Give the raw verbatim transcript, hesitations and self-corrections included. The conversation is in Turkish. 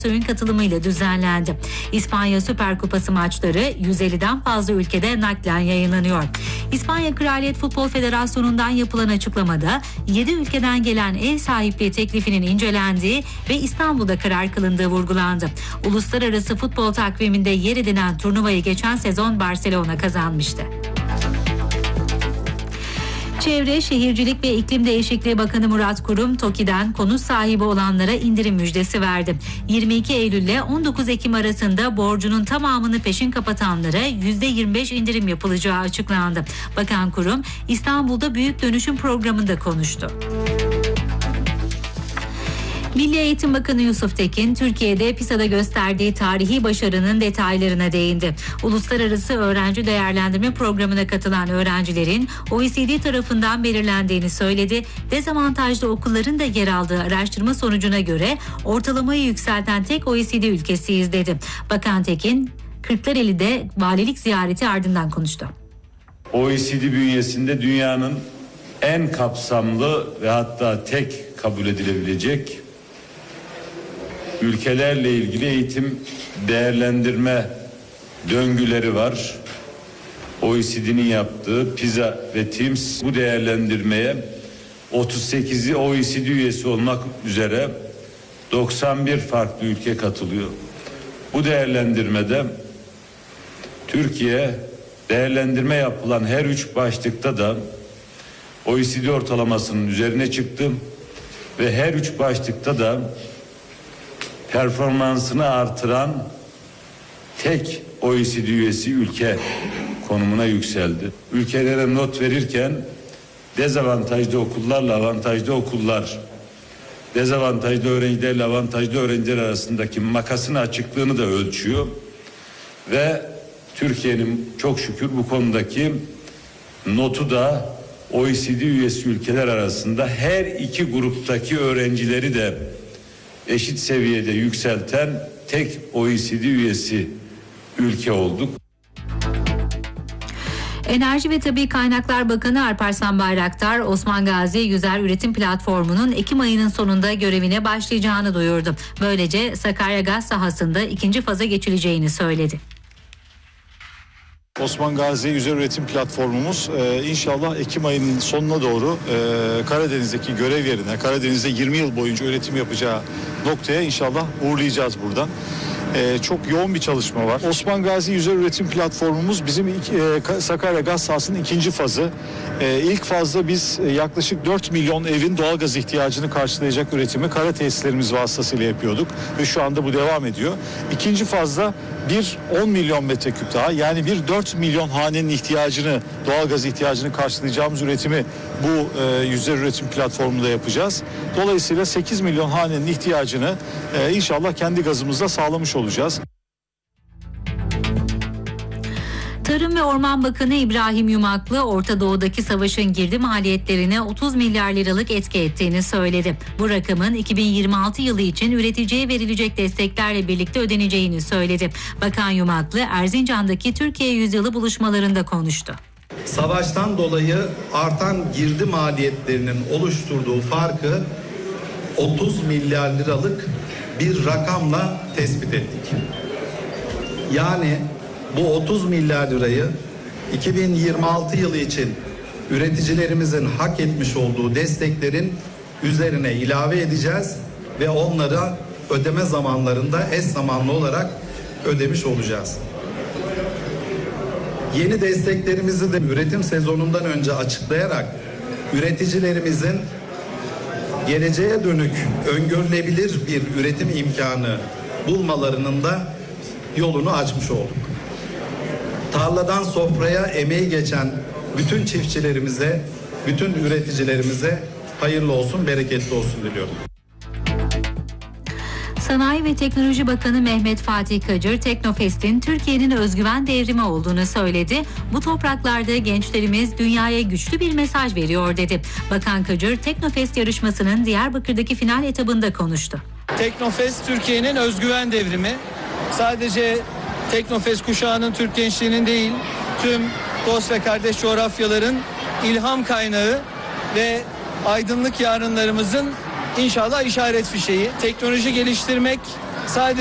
Suyun katılımıyla düzenlendi. İspanya Süper Kupası maçları yüz elliden fazla ülkede naklen yayınlanıyor. İspanya Kraliyet Futbol Federasyonu'ndan yapılan açıklamada yedi ülkeden gelen ev sahipliği teklifinin incelendiği ve İstanbul'da karar kılındığı vurgulandı. Uluslararası futbol takviminde yer edinen turnuvayı geçen sezon Barcelona kazanmıştı. Çevre, Şehircilik ve İklim Değişikliği Bakanı Murat Kurum, TOKİ'den konut sahibi olanlara indirim müjdesi verdi. yirmi iki Eylül ile on dokuz Ekim arasında borcunun tamamını peşin kapatanlara yüzde yirmi beş indirim yapılacağı açıklandı. Bakan Kurum, İstanbul'da büyük dönüşüm programında konuştu. Milli Eğitim Bakanı Yusuf Tekin, Türkiye'de PISA'da gösterdiği tarihi başarının detaylarına değindi. Uluslararası Öğrenci Değerlendirme Programı'na katılan öğrencilerin O E C D tarafından belirlendiğini söyledi. Dezavantajlı okulların da yer aldığı araştırma sonucuna göre ortalamayı yükselten tek O E C D ülkesiyiz dedi. Bakan Tekin, Kırklareli'de valilik ziyareti ardından konuştu. O E C D bünyesinde dünyanın en kapsamlı ve hatta tek kabul edilebilecek ülkelerle ilgili eğitim değerlendirme döngüleri var. O E C D'nin yaptığı PISA ve TIMSS bu değerlendirmeye otuz sekizi O E C D üyesi olmak üzere doksan bir farklı ülke katılıyor. Bu değerlendirmede Türkiye değerlendirme yapılan her üç başlıkta da O E C D ortalamasının üzerine çıktı ve her üç başlıkta da performansını artıran tek O E C D üyesi ülke konumuna yükseldi. Ülkelere not verirken dezavantajlı okullarla avantajlı okullar, dezavantajlı öğrencilerle avantajlı öğrenciler arasındaki makasın açıklığını da ölçüyor. Ve Türkiye'nin çok şükür bu konudaki notu da O E C D üyesi ülkeler arasında her iki gruptaki öğrencileri de eşit seviyede yükselten tek O E C D üyesi ülke olduk. Enerji ve Tabii Kaynaklar Bakanı Alparslan Bayraktar, Osman Gazi Yüzer Üretim Platformu'nun Ekim ayının sonunda görevine başlayacağını duyurdu. Böylece Sakarya Gaz sahasında ikinci faza geçileceğini söyledi. Osman Gazi Yüzer Üretim Platformumuz e, inşallah Ekim ayının sonuna doğru e, Karadeniz'deki görev yerine, Karadeniz'de yirmi yıl boyunca üretim yapacağı noktaya inşallah uğurlayacağız buradan. Ee, çok yoğun bir çalışma var. Osman Gazi Yüzer Üretim Platformumuz bizim ilk, e, Sakarya Gaz sahasının ikinci fazı. E, ilk fazda biz e, yaklaşık dört milyon evin doğalgaz ihtiyacını karşılayacak üretimi kara tesislerimiz vasıtasıyla yapıyorduk ve şu anda bu devam ediyor. İkinci fazda bir on milyon metreküp daha, yani bir dört milyon hanenin ihtiyacını, doğalgaz ihtiyacını karşılayacağımız üretimi bu e, Yüzer Üretim Platformu'nda yapacağız. Dolayısıyla sekiz milyon hanenin ihtiyacını e, inşallah kendi gazımızla sağlamış olacağız. Tarım ve Orman Bakanı İbrahim Yumaklı, Orta Doğu'daki savaşın girdi maliyetlerine otuz milyar liralık etki ettiğini söyledi. Bu rakamın iki bin yirmi altı yılı için üreticiye verilecek desteklerle birlikte ödeneceğini söyledi. Bakan Yumaklı, Erzincan'daki Türkiye Yüzyılı buluşmalarında konuştu. Savaştan dolayı artan girdi maliyetlerinin oluşturduğu farkı otuz milyar liralık bir rakamla tespit ettik. Yani bu otuz milyar lirayı iki bin yirmi altı yılı için üreticilerimizin hak etmiş olduğu desteklerin üzerine ilave edeceğiz ve onlara ödeme zamanlarında eş zamanlı olarak ödemiş olacağız. Yeni desteklerimizi de üretim sezonundan önce açıklayarak üreticilerimizin geleceğe dönük öngörülebilir bir üretim imkanı bulmalarının da yolunu açmış olduk. Tarladan sofraya emeği geçen bütün çiftçilerimize, bütün üreticilerimize hayırlı olsun, bereketli olsun diliyorum. Sanayi ve Teknoloji Bakanı Mehmet Fatih Kacır, Teknofest'in Türkiye'nin özgüven devrimi olduğunu söyledi. Bu topraklarda gençlerimiz dünyaya güçlü bir mesaj veriyor dedi. Bakan Kacır, Teknofest yarışmasının Diyarbakır'daki final etabında konuştu. Teknofest Türkiye'nin özgüven devrimi. Sadece Teknofest kuşağının, Türk gençliğinin değil, tüm dost ve kardeş coğrafyaların ilham kaynağı ve aydınlık yarınlarımızın İnşallah işaret fişeği. Teknoloji geliştirmek, sadece